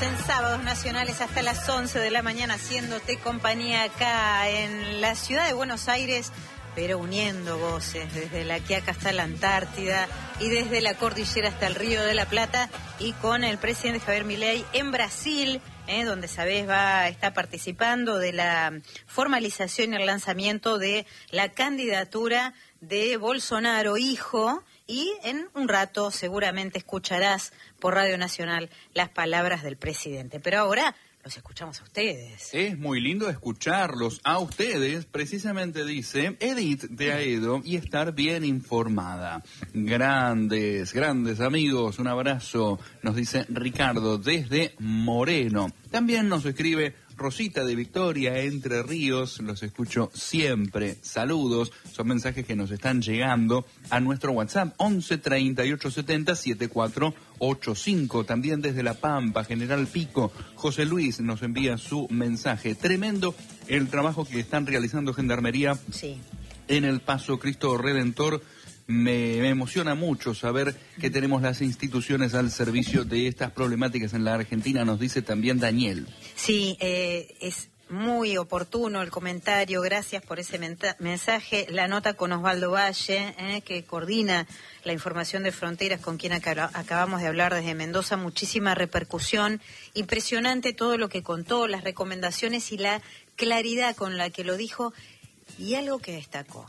en Sábados Nacionales hasta las 11 de la mañana, haciéndote compañía acá en la ciudad de Buenos Aires, pero uniendo voces desde la Quiaca hasta la Antártida y desde la cordillera hasta el Río de la Plata, y con el presidente Javier Milei en Brasil, donde sabés está participando de la formalización y el lanzamiento de la candidatura de Bolsonaro hijo. Y en un rato seguramente escucharás por Radio Nacional las palabras del presidente. Pero ahora los escuchamos a ustedes. Es muy lindo escucharlos a ustedes. Precisamente dice Edith de Aedo y estar bien informada. Grandes amigos, un abrazo, nos dice Ricardo desde Moreno. También nos escribe Rosita de Victoria, Entre Ríos, los escucho siempre. Saludos, son mensajes que nos están llegando a nuestro WhatsApp 11 38 70 7485. También desde La Pampa, General Pico, José Luis nos envía su mensaje. Tremendo el trabajo que están realizando Gendarmería en el Paso Cristo Redentor. Me emociona mucho saber que tenemos las instituciones al servicio de estas problemáticas en la Argentina, nos dice también Daniel. Sí, es muy oportuno el comentario, gracias por ese mensaje. La nota con Osvaldo Valle, que coordina la información de fronteras, con quien acabamos de hablar desde Mendoza, muchísima repercusión, impresionante todo lo que contó, las recomendaciones y la claridad con la que lo dijo, y algo que destacó.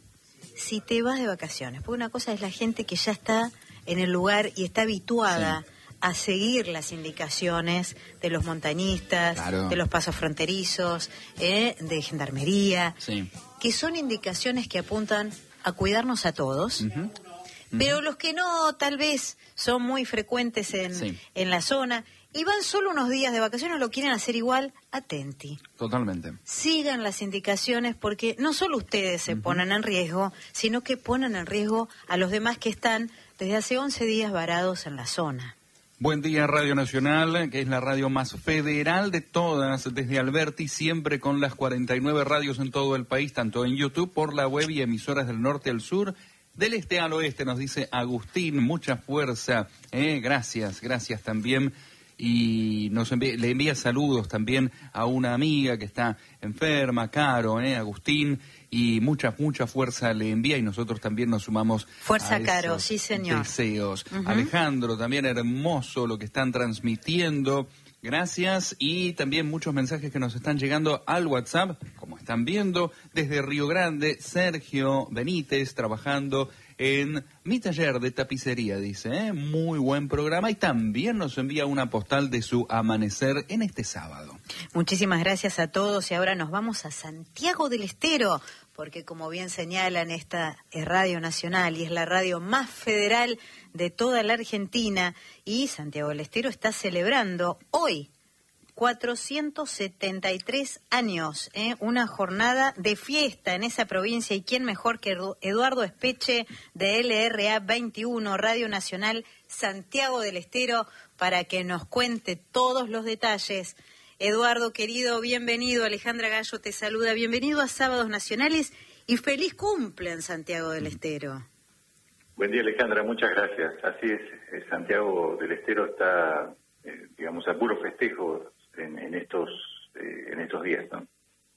Si te vas de vacaciones, porque una cosa es la gente que ya está en el lugar y está habituada a seguir las indicaciones de los montañistas, de los pasos fronterizos, de Gendarmería, que son indicaciones que apuntan a cuidarnos a todos, pero los que no, tal vez son muy frecuentes en la zona, y van solo unos días de vacaciones, lo quieren hacer igual, atenti. Totalmente. Sigan las indicaciones, porque no solo ustedes se ponen en riesgo, sino que ponen en riesgo a los demás que están desde hace 11 días varados en la zona. Buen día, Radio Nacional, que es la radio más federal de todas, desde Alberti, siempre con las 49 radios en todo el país, tanto en YouTube, por la web y emisoras del norte al sur, del este al oeste, nos dice Agustín, mucha fuerza, gracias también. Y le envía saludos también a una amiga que está enferma, Caro, Agustín, y mucha fuerza le envía, y nosotros también nos sumamos fuerza, a Caro, sí señor. Deseos. Alejandro, también hermoso lo que están transmitiendo, gracias, y también muchos mensajes que nos están llegando al WhatsApp, como están viendo, desde Río Grande, Sergio Benítez, trabajando en mi taller de tapicería, dice, muy buen programa, y también nos envía una postal de su amanecer en este sábado. Muchísimas gracias a todos, y ahora nos vamos a Santiago del Estero, porque como bien señalan, esta es Radio Nacional y es la radio más federal de toda la Argentina, y Santiago del Estero está celebrando hoy 473 años, una jornada de fiesta en esa provincia, y quién mejor que Eduardo Espeche de LRA 21, Radio Nacional Santiago del Estero, para que nos cuente todos los detalles. Eduardo, querido, bienvenido. Alejandra Gallo te saluda. Bienvenido a Sábados Nacionales y feliz cumple en Santiago del Estero. Buen día, Alejandra, muchas gracias. Así es, Santiago del Estero está, digamos, a puro festejo en estos días, ¿no?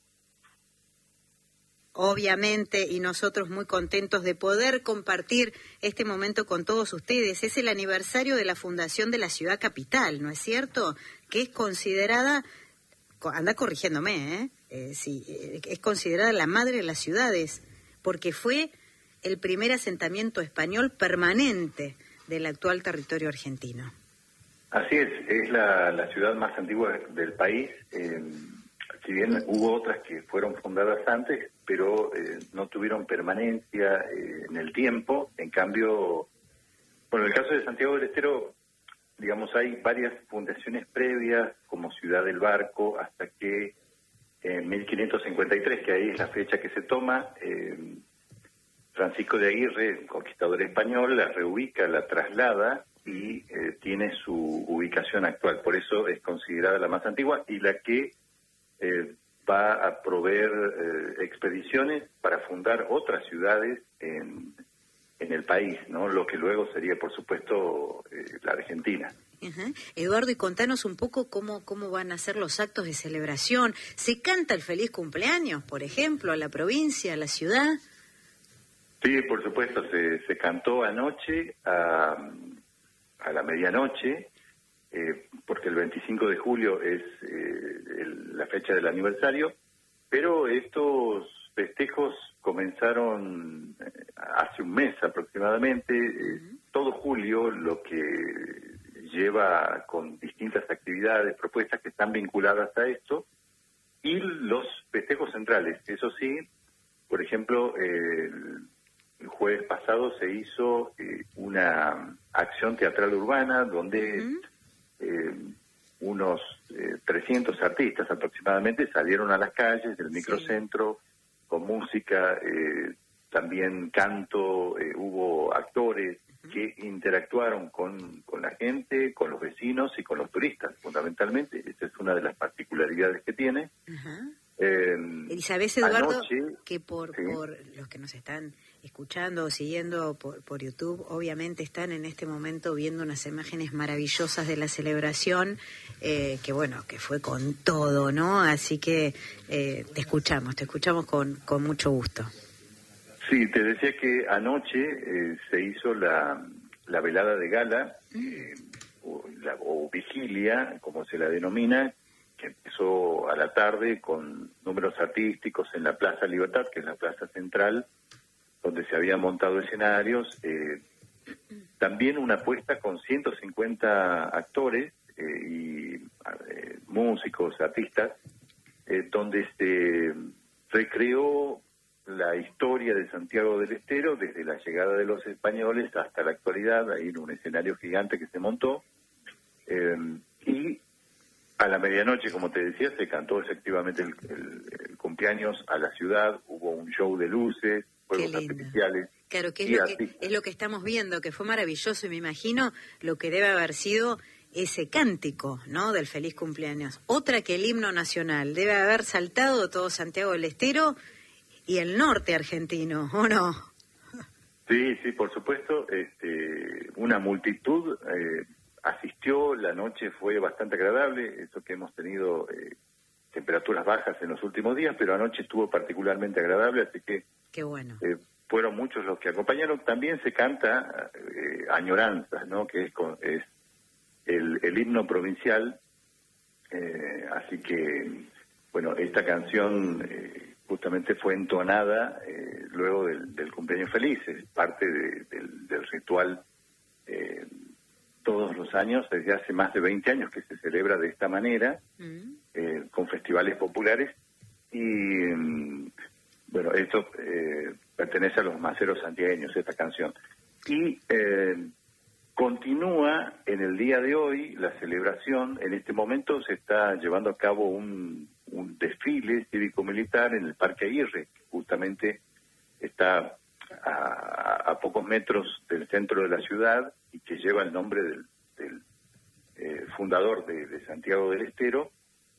Obviamente, y nosotros muy contentos de poder compartir este momento con todos ustedes. Es el aniversario de la fundación de la ciudad capital, ¿no es cierto? Que es considerada, anda corrigiéndome, es considerada la madre de las ciudades, porque fue el primer asentamiento español permanente del actual territorio argentino. Así es la ciudad más antigua del país. Si bien hubo otras que fueron fundadas antes, pero no tuvieron permanencia en el tiempo. En cambio, bueno, en el caso de Santiago del Estero, digamos, hay varias fundaciones previas, como Ciudad del Barco, hasta que en 1553, que ahí es la fecha que se toma, Francisco de Aguirre, conquistador español, la reubica, la traslada y tiene su ubicación actual. Por eso es considerada la más antigua y la que va a proveer expediciones para fundar otras ciudades en el país, ¿no? Lo que luego sería, por supuesto, la Argentina. Ajá. Eduardo, y contanos un poco cómo van a ser los actos de celebración. ¿Se canta el feliz cumpleaños, por ejemplo, a la provincia, a la ciudad? Sí, por supuesto, se cantó anoche a la medianoche, porque el 25 de julio es la fecha del aniversario, pero estos festejos comenzaron hace un mes aproximadamente. Todo julio, lo que lleva con distintas actividades, propuestas que están vinculadas a esto, y los festejos centrales. Eso sí, por ejemplo, el jueves pasado se hizo una acción teatral urbana donde unos 300 artistas aproximadamente salieron a las calles del microcentro con música, también canto, hubo actores que interactuaron con la gente, con los vecinos y con los turistas, fundamentalmente. Esa es una de las particularidades que tiene. Y sabés, Eduardo, anoche, que por los que nos están escuchando o siguiendo por YouTube, obviamente están en este momento viendo unas imágenes maravillosas de la celebración, que fue con todo, ¿no? Así que te escuchamos con mucho gusto. Sí, te decía que anoche se hizo la velada de gala, o vigilia, como se la denomina, que empezó a la tarde con números artísticos en la Plaza Libertad, que es la plaza central, donde se habían montado escenarios. También una puesta con 150 actores y músicos, artistas, donde se recreó la historia de Santiago del Estero desde la llegada de los españoles hasta la actualidad. Ahí en un escenario gigante que se montó, y a la medianoche, como te decía, se cantó efectivamente el cumpleaños a la ciudad. Hubo un show de luces, fuegos artificiales. Claro, que es lo que estamos viendo, que fue maravilloso, y me imagino lo que debe haber sido ese cántico, ¿no?, del feliz cumpleaños. Otra que el himno nacional. Debe haber saltado todo Santiago del Estero y el norte argentino, ¿o no? Sí, por supuesto. Una multitud asistió. La noche fue bastante agradable, eso que hemos tenido temperaturas bajas en los últimos días, pero anoche estuvo particularmente agradable, así que qué bueno. Fueron muchos los que acompañaron. También se canta Añoranzas, ¿no?, que es el himno provincial, así que, bueno, esta canción justamente fue entonada luego del cumpleaños feliz. Es parte del ritual todos los años, desde hace más de 20 años que se celebra de esta manera, con festivales populares, y bueno, esto pertenece a los maceros santiagueños, esta canción. Y continúa en el día de hoy la celebración. En este momento se está llevando a cabo un desfile cívico-militar en el Parque Aguirre, que justamente está a pocos metros del centro de la ciudad y que lleva el nombre del fundador de Santiago del Estero,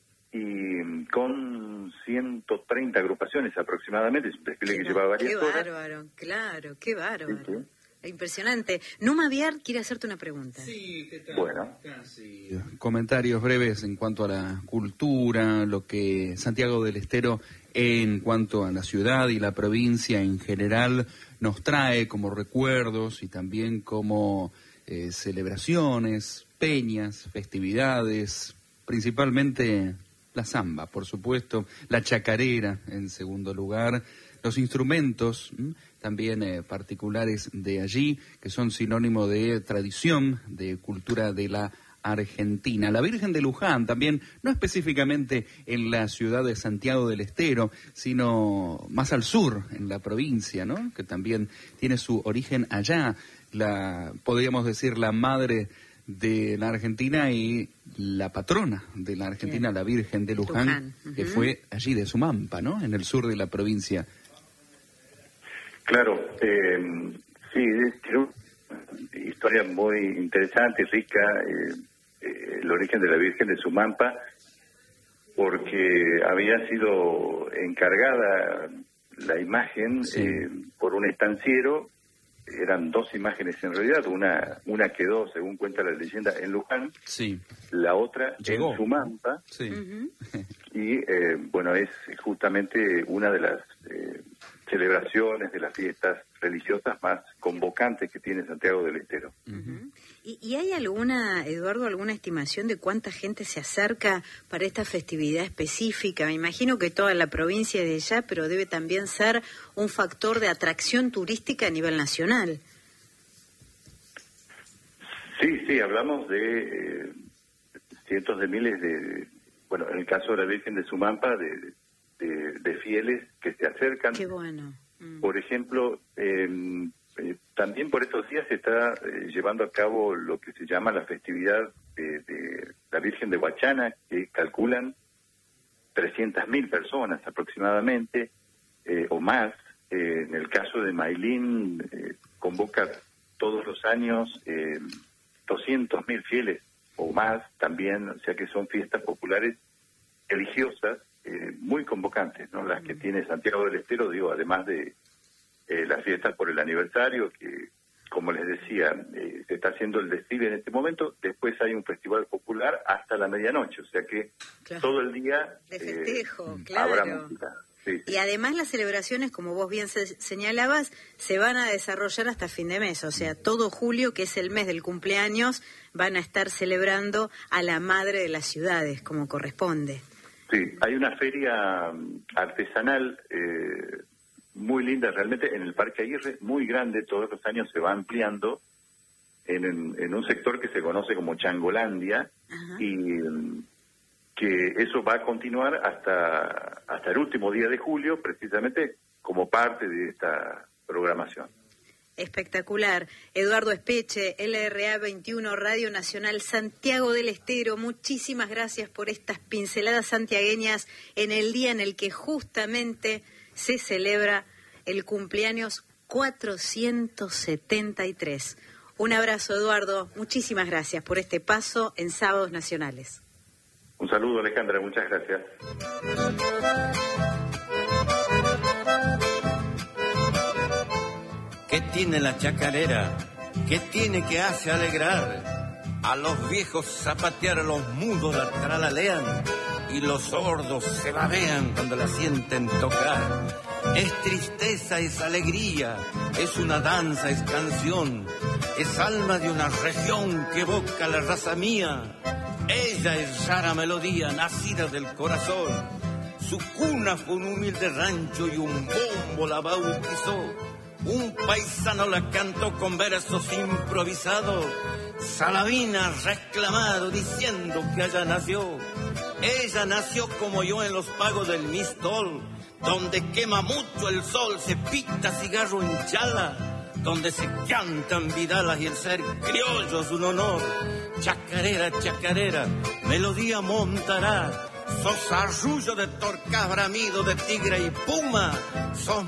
y con 130 agrupaciones aproximadamente. Es un desfile que lleva varias horas. Qué bárbaro, claro, qué bárbaro. Sí. Impresionante. Numa Viar quiere hacerte una pregunta. Sí, ¿qué tal? Bueno. Casi. Comentarios breves en cuanto a la cultura, lo que Santiago del Estero en cuanto a la ciudad y la provincia en general nos trae como recuerdos y también como celebraciones, peñas, festividades, principalmente la samba, por supuesto, la chacarera en segundo lugar, los instrumentos también particulares de allí, que son sinónimo de tradición, de cultura de la Argentina. La Virgen de Luján también, no específicamente en la ciudad de Santiago del Estero, sino más al sur, en la provincia, ¿no?, que también tiene su origen allá, podríamos decir la madre de la Argentina y la patrona de la Argentina, bien, la Virgen de Luján, que fue allí de Sumampa, ¿no?, en el sur de la provincia. Claro, sí, es una historia muy interesante y rica, el origen de la Virgen de Sumampa, porque había sido encargada la imagen por un estanciero eran 2 imágenes en realidad, una quedó, según cuenta la leyenda, en Luján, sí, la otra llegó en Sumampa, sí. y bueno, es justamente una de las celebraciones, de las fiestas religiosas más convocantes que tiene Santiago del Estero. ¿Y hay alguna, Eduardo, alguna estimación de cuánta gente se acerca para esta festividad específica? Me imagino que toda la provincia es de allá, pero debe también ser un factor de atracción turística a nivel nacional. Sí, hablamos de cientos de miles de, bueno, en el caso de la Virgen de Sumampa, de fieles que se acercan. Qué bueno. Por ejemplo, también por estos días se está llevando a cabo lo que se llama la festividad de la Virgen de Huachana, que calculan 300.000 personas aproximadamente, o más. En el caso de Mailín, convoca todos los años 200.000 fieles o más también, o sea que son fiestas populares religiosas muy convocantes, ¿no? Las que tiene Santiago del Estero, digo, además de las fiestas por el aniversario, que, como les decía, se está haciendo el desfile en este momento, después hay un festival popular hasta la medianoche, o sea que todo el día de festejo, habrá música. Sí. Y además las celebraciones, como vos bien señalabas, se van a desarrollar hasta fin de mes, o sea, todo julio, que es el mes del cumpleaños, van a estar celebrando a la madre de las ciudades, como corresponde. Sí, hay una feria artesanal muy linda realmente en el Parque Aguirre, muy grande, todos los años se va ampliando en un sector que se conoce como Changolandia. Ajá. Y que eso va a continuar hasta el último día de julio, precisamente como parte de esta programación. Espectacular. Eduardo Espeche, LRA 21, Radio Nacional Santiago del Estero, muchísimas gracias por estas pinceladas santiagueñas en el día en el que justamente se celebra el cumpleaños 473. Un abrazo, Eduardo. Muchísimas gracias por este paso en Sábados Nacionales. Un saludo, Alejandra. Muchas gracias. ¿Qué tiene la chacarera? ¿Qué tiene que hace alegrar? A los viejos zapatear, a los mudos la tralalean y los sordos se babean cuando la sienten tocar. Es tristeza, es alegría, es una danza, es canción, es alma de una región que evoca la raza mía. Ella es rara melodía, nacida del corazón. Su cuna fue un humilde rancho y un bombo la bautizó. Un paisano la cantó con versos improvisados. Salavina reclamado diciendo que allá nació. Ella nació como yo en los pagos del Mistol, donde quema mucho el sol, se pita cigarro en chala, donde se cantan vidalas y el ser criollo es un honor. Chacarera, chacarera, melodía montará. Sos arrullo de torcas, bramido de tigre y puma. Sos